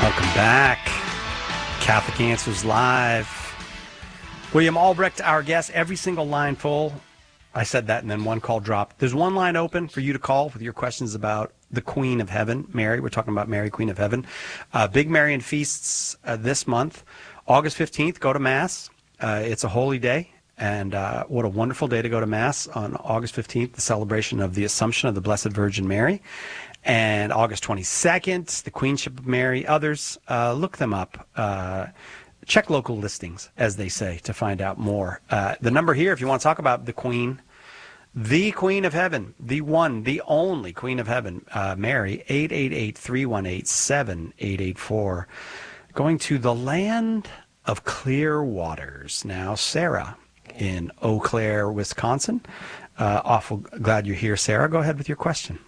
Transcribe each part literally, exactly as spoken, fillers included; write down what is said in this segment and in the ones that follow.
Welcome back. Catholic Answers Live. William Albrecht, our guest, every single line full. I said that and then one call dropped. There's one line open for you to call with your questions about the Queen of Heaven, Mary. We're talking about Mary, Queen of Heaven. Uh, Big Marian Feasts uh, this month. August fifteenth, go to Mass. Uh, it's a holy day. And uh, what a wonderful day to go to Mass on August fifteenth, the celebration of the Assumption of the Blessed Virgin Mary. And August twenty-second, the Queenship of Mary. Others, uh, look them up. Uh, check local listings, as they say, to find out more. Uh, the number here, if you want to talk about the Queen, the Queen of Heaven, the one, the only Queen of Heaven, uh, Mary, eight eight eight, three one eight, seven eight eight four. Going to the land of clear waters. Now, Sarah in Eau Claire, Wisconsin. Uh, awful glad you're here, Sarah. Go ahead with your question.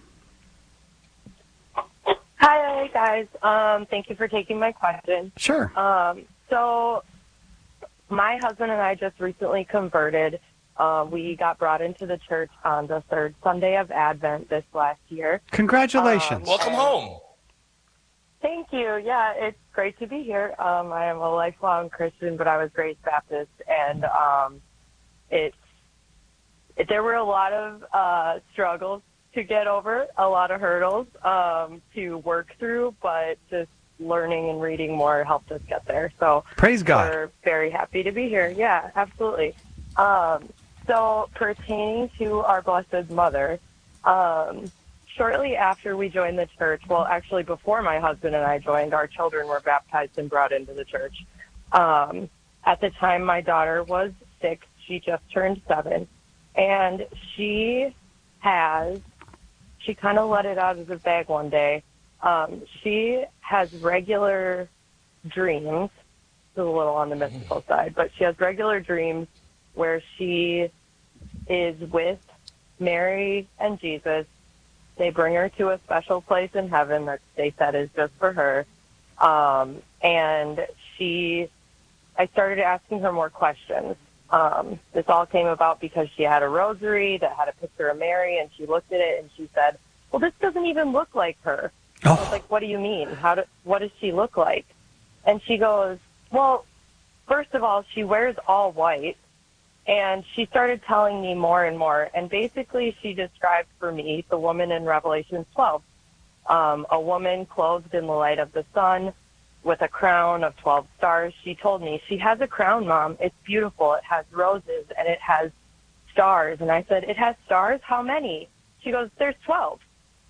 Hi, guys. Um, thank you for taking my question. Sure. Um, so my husband and I just recently converted. Uh, we got brought into the church on the third Sunday of Advent this last year. Congratulations. Um, Welcome home. Thank you. Yeah, it's great to be here. Um, I am a lifelong Christian, but I was raised Baptist, and um, it's it, there were a lot of uh, struggles to get over, a lot of hurdles um, to work through, but just learning and reading more helped us get there. So praise God. We're very happy to be here. Yeah, absolutely. Um, so pertaining to our Blessed Mother, um, shortly after we joined the church, well, actually before my husband and I joined, our children were baptized and brought into the church. Um, at the time, my daughter was six. She just turned seven. And she has, she kind of let it out of the bag one day. Um, she has regular dreams. It's a little on the mystical side, but she has regular dreams where she is with Mary and Jesus. They bring her to a special place in heaven that they said is just for her. Um, and she, I started asking her more questions. Um, this all came about because she had a rosary that had a picture of Mary, and she looked at it and she said, well, this doesn't even look like her. Oh. I was like, what do you mean? How do, what does she look like? And she goes, well, first of all, she wears all white. And she started telling me more and more. And basically, she described for me the woman in Revelation twelve, um, a woman clothed in the light of the sun with a crown of twelve stars. She told me, she has a crown, Mom. It's beautiful. It has roses and it has stars. And I said, it has stars? How many? She goes, there's twelve.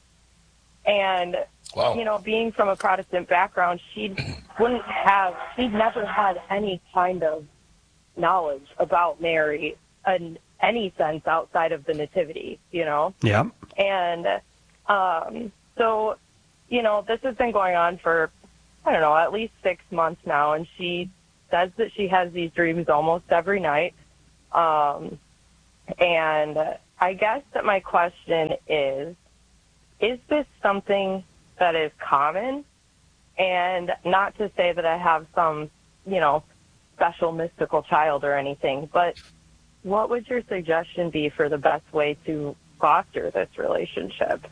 And, wow. You know, being from a Protestant background, she wouldn't have, she'd never had any kind of knowledge about Mary in any sense outside of the nativity, you know? Yeah. And um, so, you know, this has been going on for, I don't know, at least six months now, and she says that she has these dreams almost every night. Um, and I guess that my question is, is this something that is common? And not to say that I have some, you know, special mystical child or anything, but what would your suggestion be for the best way to foster this relationship?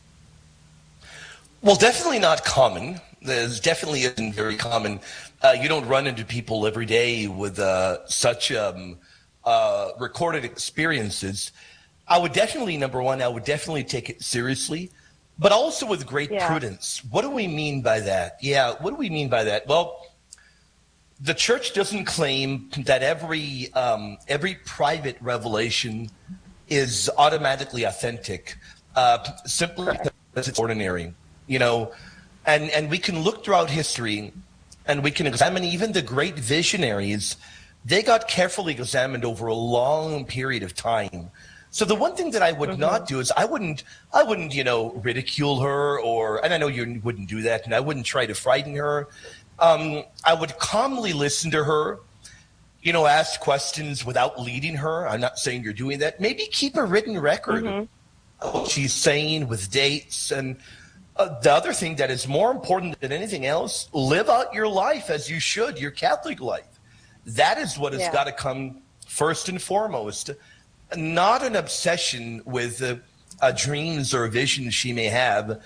Well, definitely not common. There's definitely isn't very common. Uh, you don't run into people every day with uh, such um, uh, recorded experiences. I would definitely, number one, I would definitely take it seriously, but also with great yeah. prudence. What do we mean by that? Yeah, what do we mean by that? Well, the church doesn't claim that every um, every private revelation is automatically authentic, uh, simply because it's ordinary, you know. And and we can look throughout history, and we can examine even the great visionaries. They got carefully examined over a long period of time. So the one thing that I would mm-hmm. not do is I wouldn't I wouldn't you know ridicule her, or and I know you wouldn't do that, and I wouldn't try to frighten her. Um, I would calmly listen to her, you know, ask questions without leading her. I'm not saying you're doing that. Maybe keep a written record mm-hmm. of what she's saying with dates. And uh, the other thing that is more important than anything else, live out your life as you should, your Catholic life. That is what has yeah. got to come first and foremost. Not an obsession with uh, uh, dreams or visions she may have.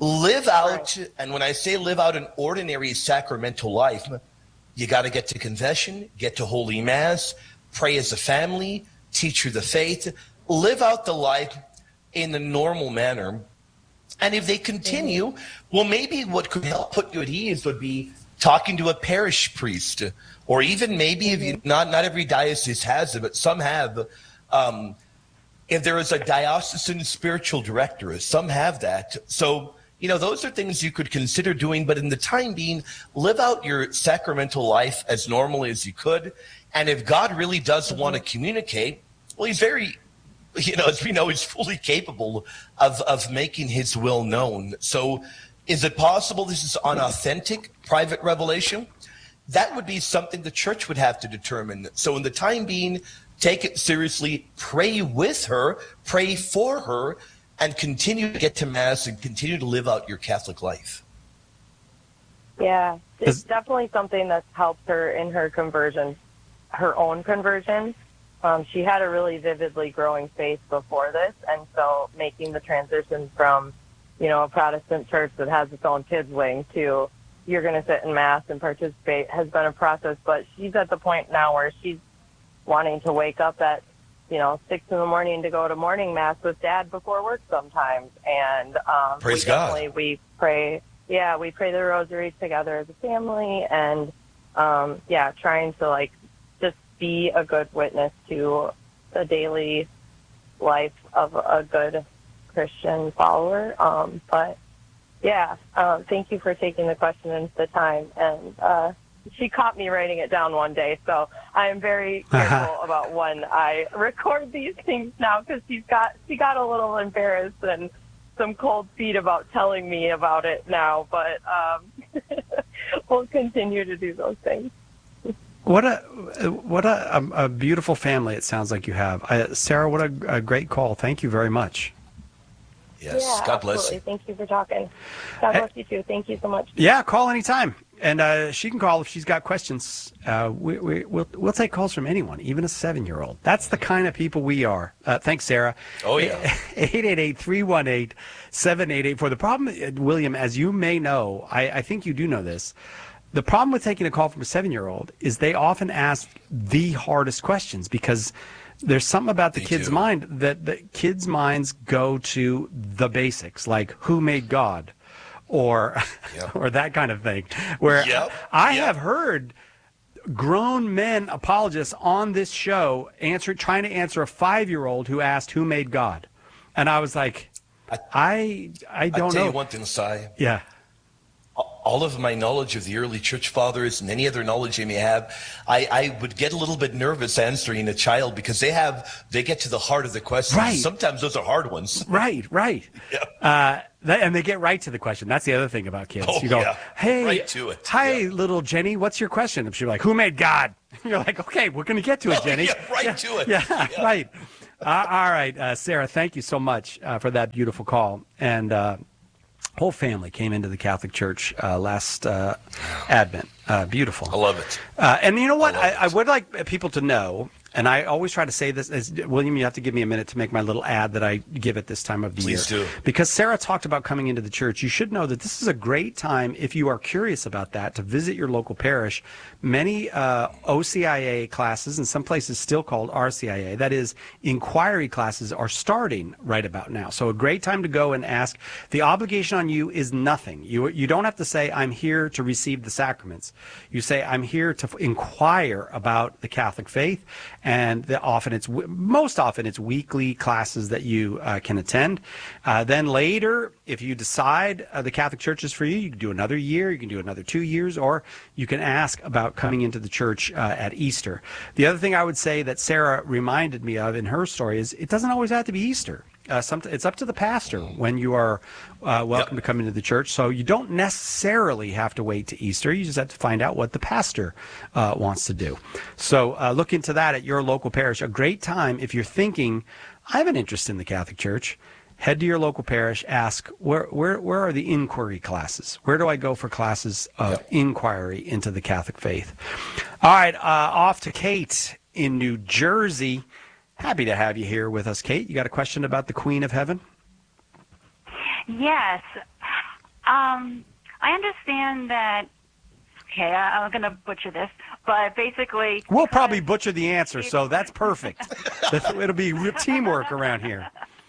live out, right. And when I say live out an ordinary sacramental life, you got to get to confession, get to Holy Mass, pray as a family, teach her the faith, live out the life in the normal manner. And if they continue, mm-hmm. well, maybe what could help put you at ease would be talking to a parish priest, or even maybe mm-hmm. if you, not not every diocese has it, but some have. Um, if there is a diocesan spiritual director, some have that. So, you know, those are things you could consider doing, but in the time being, live out your sacramental life as normally as you could. And if God really does mm-hmm. want to communicate, well, he's very, you know, as we know, he's fully capable of, of making his will known. So is it possible this is an authentic private revelation? That would be something the church would have to determine. So in the time being, take it seriously, pray with her, pray for her, and continue to get to Mass and continue to live out your Catholic life. Yeah, it's definitely something that's helped her in her conversion, her own conversion. Um, she had a really vividly growing faith before this, and so making the transition from, you know, a Protestant church that has its own kids wing to you're going to sit in Mass and participate has been a process. But she's at the point now where she's wanting to wake up at, you know, six in the morning to go to morning Mass with Dad before work sometimes. And um, Praise we God. definitely, we pray, yeah, we pray the rosary together as a family, and, um, yeah, trying to, like, just be a good witness to the daily life of a good Christian follower. Um, but, yeah, um, thank you for taking the question and the time. And uh, she caught me writing it down one day, so I am very careful about when I record these things now, because she's got she got a little embarrassed and some cold feet about telling me about it now, but um, we'll continue to do those things. What a what a, a, a beautiful family it sounds like you have. Uh, Sarah, what a, a great call. Thank you very much. Yes, yeah, God bless absolutely. you. Thank you for talking. God bless you too. Thank you so much. Yeah, call anytime. And uh, she can call if she's got questions. Uh, we, we, we'll, we'll take calls from anyone, even a seven-year-old. That's the kind of people we are. Uh, thanks, Sarah. Oh, yeah. eight eight eight, three one eight, seven eight eight four. The problem, William, as you may know, I, I think you do know this, the problem with taking a call from a seven-year-old is they often ask the hardest questions, because there's something about the they kid's do. mind that the kids' minds go to the basics, like who made God? Or, yep. or that kind of thing, where yep. I yep. have heard grown men apologists on this show answer, trying to answer a five-year-old who asked who made God, and I was like, I I, I don't I'll tell know. you one thing, Si. Yeah. All of my knowledge of the early church fathers and any other knowledge they may have, I, I would get a little bit nervous answering a child, because they have they get to the heart of the question. Right. Sometimes those are hard ones. Right, right. Yeah. Uh, that, and they get right to the question. That's the other thing about kids. Oh, you go, yeah. hey, right to it. hi, yeah. little Jenny, what's your question? And she'll be like, who made God? You're like, okay, we're going to get to it, Oh, Jenny. yeah, right yeah, to it. Yeah, yeah. right. Uh, all right, uh, Sarah, thank you so much uh, for that beautiful call. And uh, whole family came into the Catholic Church uh, last uh, Advent. Uh, beautiful. I love it. Uh, and you know what? I, I, I would like people to know, and I always try to say this, as William, you have to give me a minute to make my little ad that I give at this time of the Please year. do. Because Sarah talked about coming into the church. You should know that this is a great time, if you are curious about that, to visit your local parish. Many uh, O C I A classes, in some places still called R C I A, that is, inquiry classes, are starting right about now. So a great time to go and ask. The obligation on you is nothing. You, you don't have to say, I'm here to receive the sacraments. You say, I'm here to f- inquire about the Catholic faith. And the, often it's most often it's weekly classes that you uh, can attend. Uh, then later, if you decide uh, the Catholic Church is for you, you can do another year, you can do another two years, or you can ask about coming into the church uh, at Easter. The other thing I would say that Sarah reminded me of in her story is it doesn't always have to be Easter. Uh, some, it's up to the pastor when you are uh, welcome yep. to come into the church. So you don't necessarily have to wait to Easter. You just have to find out what the pastor uh, wants to do. So uh, look into that at your local parish. A great time if you're thinking, I have an interest in the Catholic Church. Head to your local parish, ask, where where where are the inquiry classes? Where do I go for classes of yep. inquiry into the Catholic faith? All right, uh, off to Kate in New Jersey. Happy to have you here with us, Kate. You got a question about the Queen of Heaven? Yes. Um, I understand that. Okay, I, I'm going to butcher this, but basically, We'll probably butcher the answer, so that's perfect. It'll be teamwork around here.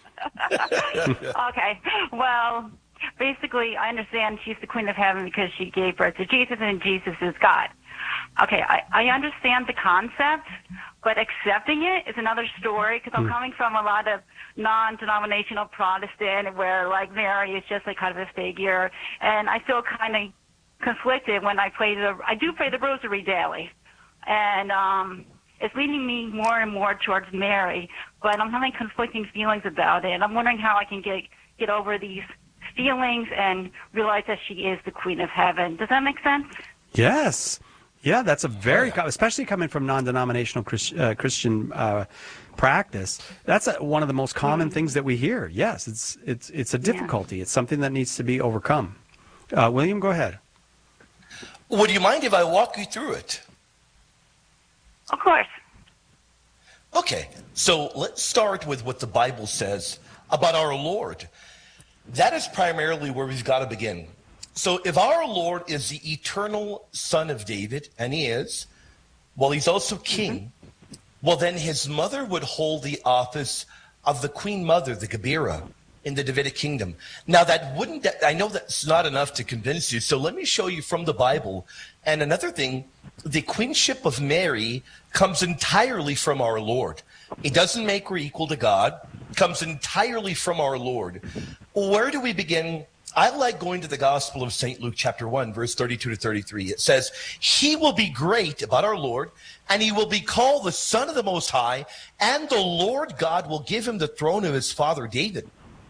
Okay, well, basically, I understand she's the Queen of Heaven because she gave birth to Jesus, and Jesus is God. Okay, I, I understand the concept, but accepting it is another story because I'm mm. coming from a lot of non-denominational Protestant where, like, Mary is just like kind of a figure, and I feel kind of conflicted when I play the, I do play the rosary daily, and um, it's leading me more and more towards Mary, but I'm having conflicting feelings about it, and I'm wondering how I can get get over these feelings and realize that she is the Queen of Heaven. Does that make sense? Yes. Yeah, that's a very, especially coming from non-denominational Christ, uh, Christian uh, practice. That's a, one of the most common mm-hmm. things that we hear. Yes, it's it's it's a difficulty. Yeah. It's something that needs to be overcome. Uh, William, go ahead. Would you mind if I walk you through it? Of course. Okay, so let's start with what the Bible says about our Lord. That is primarily where we've got to begin. So if our Lord is the eternal Son of David, and he is, well, he's also king, mm-hmm. well, then his mother would hold the office of the Queen Mother, the Gebira, in the Davidic kingdom. Now, that wouldn't, I know that's not enough to convince you, so let me show you from the Bible. And another thing, the queenship of Mary comes entirely from our Lord. It doesn't make her equal to God. It comes entirely from our Lord. Where do we begin? I like going to the Gospel of Saint Luke chapter one, verse thirty-two to thirty-three. It says, he will be great, about our Lord, and he will be called the Son of the Most High, and the Lord God will give him the throne of his father David.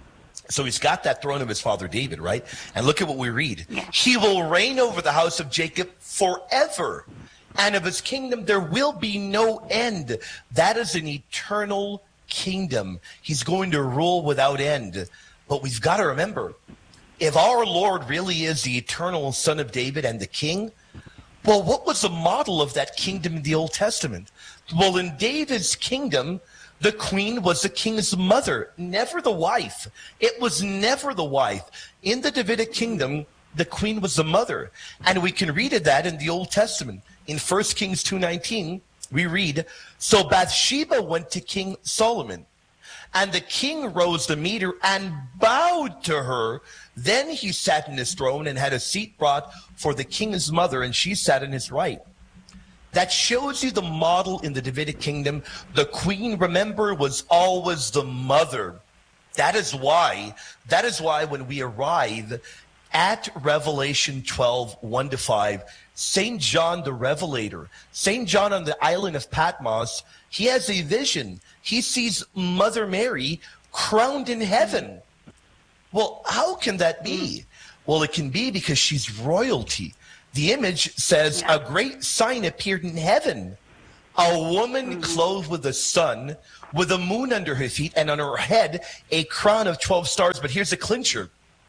So he's got that throne of his father David, right? And look at what we read. Yeah. He will reign over the house of Jacob forever, and of his kingdom there will be no end. That is an eternal kingdom. He's going to rule without end. But we've got to remember, if our Lord really is the eternal Son of David and the King, well, what was the model of that kingdom in the Old Testament? Well, in David's kingdom, the queen was the king's mother, never the wife. It was never the wife. In the Davidic kingdom, the queen was the mother. And we can read of that in the Old Testament. In First Kings two nineteen, we read, so Bathsheba went to King Solomon, and the king rose to meet her and bowed to her. Then he sat in his throne and had a seat brought for the king's mother, and she sat in his right. That shows you the model in the Davidic kingdom. The queen, remember, was always the mother. That is why, that is why when we arrive at Revelation twelve, one to five, Saint John the Revelator, Saint John on the island of Patmos, he has a vision. He sees Mother Mary crowned in heaven. Well, how can that be? Well, it can be because she's royalty. The image says, yeah. a great sign appeared in heaven. A woman mm-hmm. clothed with the sun, with the moon under her feet, and on her head a crown of twelve stars. But here's a clincher.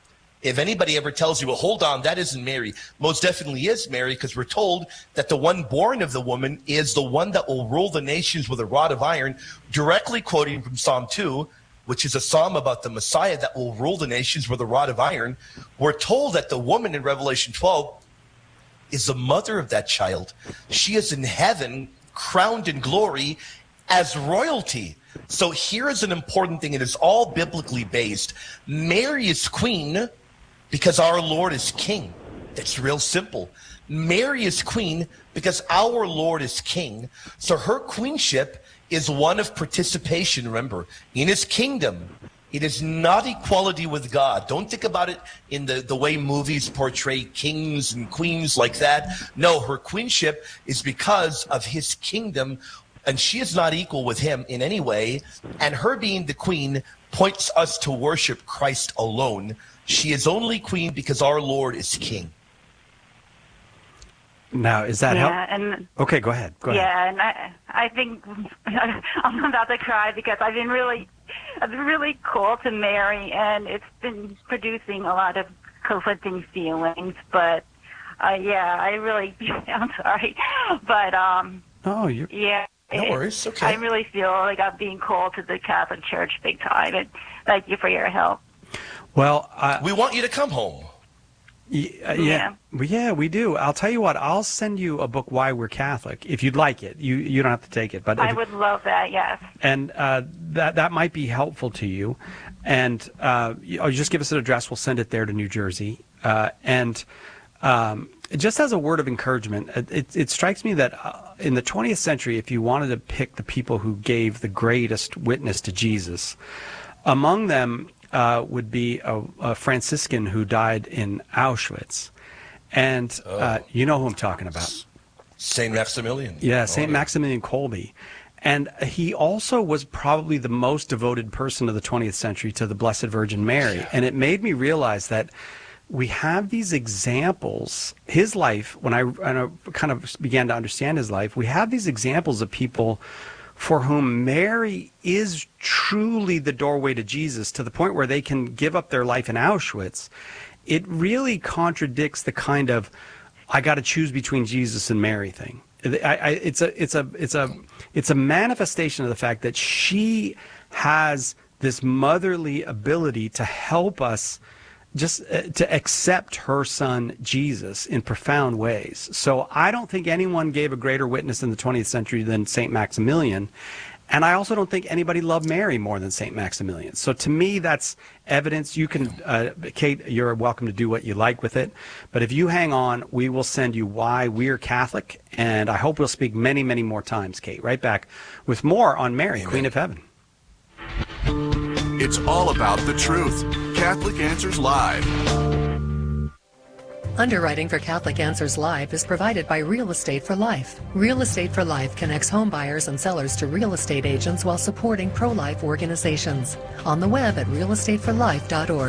If anybody ever tells you, well, hold on, that isn't Mary, most definitely is Mary, because we're told that the one born of the woman is the one that will rule the nations with a rod of iron, directly quoting from Psalm two, which is a psalm about the Messiah that will rule the nations with a rod of iron. We're told that the woman in Revelation twelve is the mother of that child. She is in heaven, crowned in glory as royalty. So here is an important thing. It is all biblically based. Mary is queen because our Lord is king. That's real simple. Mary is queen because our Lord is king. So her queenship is one of participation, remember, in his kingdom. It is not equality with God. Don't think about it in the, the way movies portray kings and queens like that. No, her queenship is because of his kingdom, and she is not equal with him in any way. And her being the queen points us to worship Christ alone. She is only queen because our Lord is king. Now, is that yeah, help? And, okay, go ahead. Go ahead. Yeah, and I, I think I'm about to cry because I've been really, I've been really called to Mary, and it's been producing a lot of conflicting feelings. But uh, yeah, I really, I'm sorry, but um, oh, you yeah, no it, worries. Okay, I really feel like I'm being called to the Catholic Church big time, and thank you for your help. Well, I, we want you to come home. Yeah, yeah, well, yeah, we do. I'll tell you what. I'll send you a book, Why We're Catholic, if you'd like it. You you don't have to take it, but I if, would love that. Yes. and uh, that that might be helpful to you. And uh, you, oh, you just give us an address. We'll send it there to New Jersey. Uh, and um, just as a word of encouragement, it, it, it strikes me that uh, in the twentieth century, if you wanted to pick the people who gave the greatest witness to Jesus, among them Uh, would be a, a Franciscan who died in Auschwitz. And oh. uh, you know who I'm talking about. Saint Maximilian. Yeah, Saint Oh, yeah. Maximilian Kolbe. And he also was probably the most devoted person of the twentieth century to the Blessed Virgin Mary. Yeah. And it made me realize that we have these examples. His life, when I, when I kind of began to understand his life, we have these examples of people for whom Mary is truly the doorway to Jesus, to the point where they can give up their life in Auschwitz. It really contradicts the kind of I got to choose between Jesus and Mary thing. I, I, it's a it's a it's a it's a manifestation of the fact that she has this motherly ability to help us just uh, to accept her son Jesus in profound ways. So I don't think anyone gave a greater witness in the twentieth century than Saint Maximilian. And I also don't think anybody loved Mary more than Saint Maximilian. So to me, that's evidence. You can, uh, Kate, you're welcome to do what you like with it. But if you hang on, we will send you Why We're Catholic. And I hope we'll speak many, many more times, Kate. Right back with more on Mary, Amen. Queen of Heaven. It's all about the truth. Catholic Answers Live. Underwriting for Catholic Answers Live is provided by Real Estate for Life. Real Estate for Life connects home buyers and sellers to real estate agents while supporting pro-life organizations. On the web at real estate for life dot org.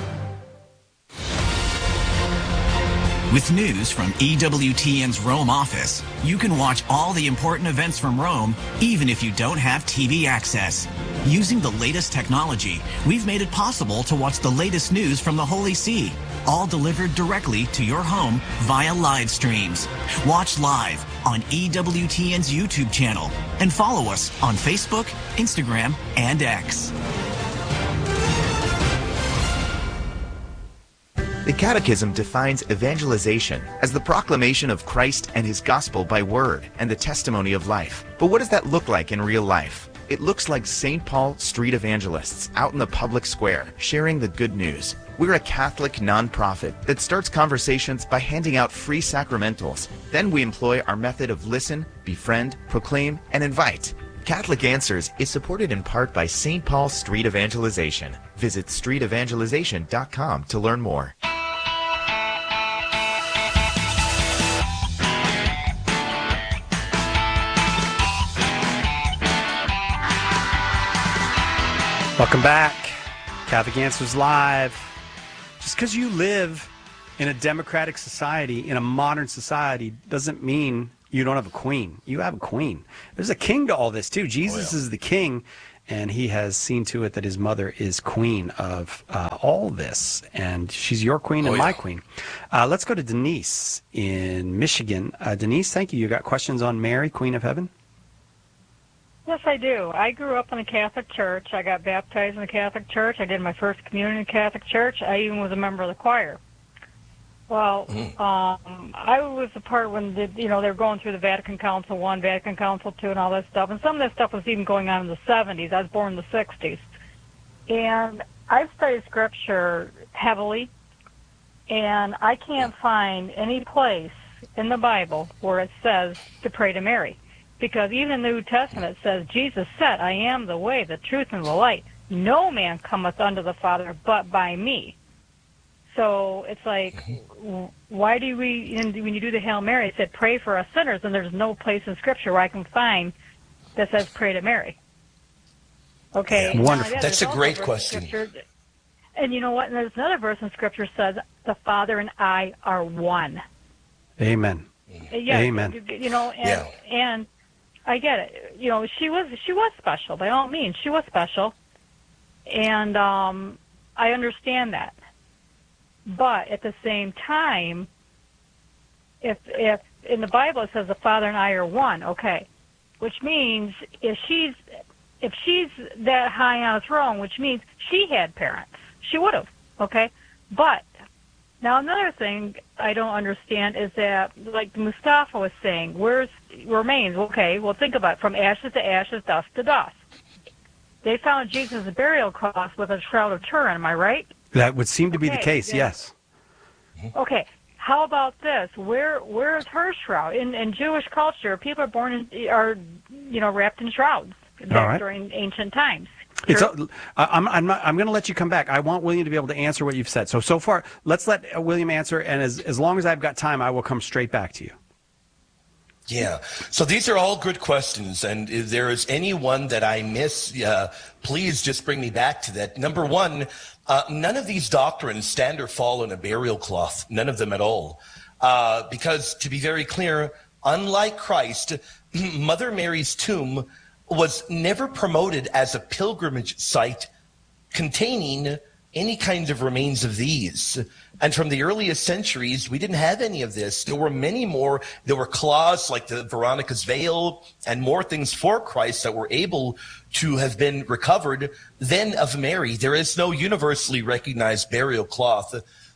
With news from E W T N's Rome office, you can watch all the important events from Rome, even if you don't have T V access. Using the latest technology, we've made it possible to watch the latest news from the Holy See, all delivered directly to your home via live streams. Watch live on E W T N's YouTube channel and follow us on Facebook, Instagram, and X. The Catechism defines evangelization as the proclamation of Christ and his gospel by word and the testimony of life. But what does that look like in real life? It looks like Saint Paul Street Evangelists out in the public square sharing the good news. We're a Catholic nonprofit that starts conversations by handing out free sacramentals. Then we employ our method of listen, befriend, proclaim, and invite. Catholic Answers is supported in part by Saint Paul Street Evangelization. Visit street evangelization dot com to learn more. Welcome back. Catholic Answers Live. Just because you live in a democratic society, in a modern society, doesn't mean you don't have a queen. You have a queen. There's a king to all this, too. Jesus oh, yeah. is the king, and he has seen to it that his mother is queen of uh, all this. And she's your queen and oh, yeah. my queen. Uh, let's go to Denise in Michigan. Uh, Denise, thank you. You got questions on Mary, Queen of Heaven? Yes, I do. I grew up in a Catholic church. I got baptized in the Catholic church. I did my first communion in the Catholic church. I even was a member of the choir. Well, mm. um, I was a part when the, you know they were going through the Vatican Council One, Vatican Council Two, and all that stuff. And some of that stuff was even going on in the seventies. I was born in the sixties, and I've studied Scripture heavily, and I can't find any place in the Bible where it says to pray to Mary. Because even in the New Testament it says, Jesus said, I am the way, the truth, and the light. No man cometh unto the Father but by me. So it's like, why do we, when you do the Hail Mary, it said, pray for us sinners, and there's no place in Scripture where I can find that says pray to Mary. Okay. Yeah, wonderful. That, That's a great question. And you know what? And there's another verse in Scripture says, the Father and I are one. Amen. Yeah, Amen. You know, and, yeah. and I get it. You know, she was she was special. By all means, she was special, and um, I understand that. But at the same time, if if in the Bible it says the Father and I are one, okay, which means if she's if she's that high on a throne, which means she had parents, she would have, okay. But Now, another thing I don't understand is that, like Mustafa was saying, where's remains? Okay, well, think about it. From ashes to ashes, dust to dust. They found Jesus' burial cloth with a shroud of Turin, am I right? That would seem to be okay, the case, then, yes. Okay, how about this? Where Where is her shroud? In, in Jewish culture, people are born in, are, you know, wrapped in shrouds back right. during ancient times. It's a, I'm I'm not, I'm going to let you come back. I want William to be able to answer what you've said. So so far, let's let William answer, and as as long as I've got time, I will come straight back to you. Yeah. So these are all good questions, and if there is any one that I miss, uh, please just bring me back to that. Number one, uh, none of these doctrines stand or fall on a burial cloth. None of them at all, uh, because to be very clear, unlike Christ, Mother Mary's tomb was never promoted as a pilgrimage site containing any kind of remains of these. And from the earliest centuries, we didn't have any of this. There were many more. There were cloths like the Veronica's veil and more things for Christ that were able to have been recovered than of Mary. There is no universally recognized burial cloth.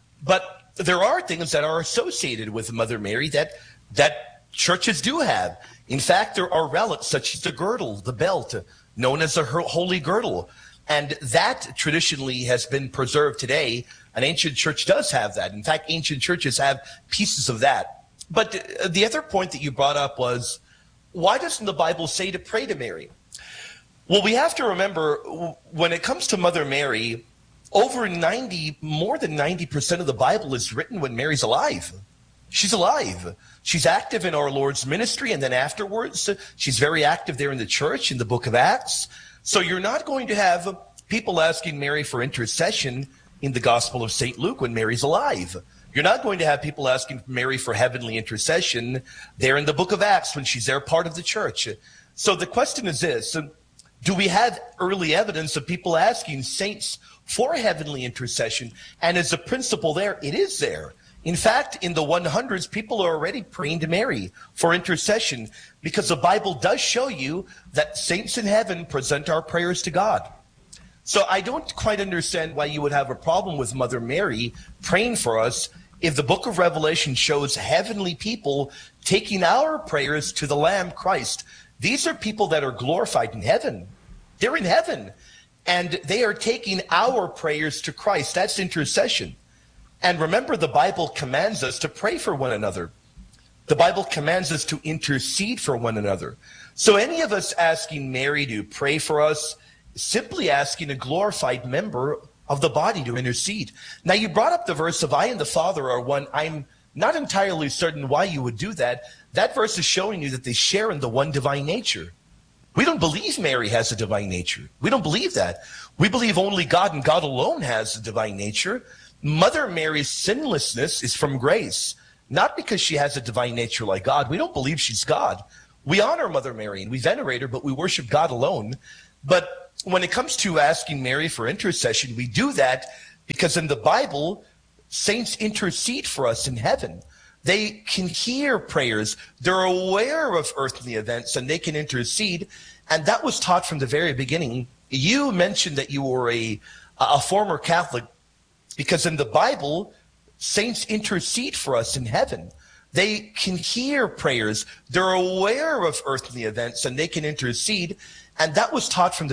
But there are things that are associated with Mother Mary that that churches do have. In fact, there are relics such as the girdle, the belt, known as the holy girdle. And that traditionally has been preserved today. An ancient church does have that. In fact, ancient churches have pieces of that. But the other point that you brought up was, why doesn't the Bible say to pray to Mary? Well, we have to remember, when it comes to Mother Mary, over ninety, more than ninety percent of the Bible is written when Mary's alive. She's alive. She's active in our Lord's ministry, and then afterwards, she's very active there in the church, in the book of Acts. So you're not going to have people asking Mary for intercession in the Gospel of Saint Luke when Mary's alive. You're not going to have people asking Mary for heavenly intercession there in the book of Acts when she's there part of the church. So the question is this: do we have early evidence of people asking saints for heavenly intercession? And as a principle there, it is there. In fact, in the hundreds, people are already praying to Mary for intercession, because the Bible does show you that saints in heaven present our prayers to God. So I don't quite understand why you would have a problem with Mother Mary praying for us if the book of Revelation shows heavenly people taking our prayers to the Lamb Christ. These are people that are glorified in heaven. They're in heaven, and they are taking our prayers to Christ. That's intercession. And remember, the Bible commands us to pray for one another. The Bible commands us to intercede for one another. So any of us asking Mary to pray for us, simply asking a glorified member of the body to intercede. Now, you brought up the verse of I and the Father are one. I'm not entirely certain why you would do that. That verse is showing you that they share in the one divine nature. We don't believe Mary has a divine nature. We don't believe that. We believe only God and God alone has a divine nature. Mother Mary's sinlessness is from grace, not because she has a divine nature like God. We don't believe she's God. We honor Mother Mary and we venerate her, but we worship God alone. But when it comes to asking Mary for intercession, we do that because in the Bible, saints intercede for us in heaven. They can hear prayers. They're aware of earthly events and they can intercede. And that was taught from the very beginning. You mentioned that you were a, a former Catholic, because in the Bible, saints intercede for us in heaven. They can hear prayers. They're aware of earthly events and they can intercede. And that was taught from the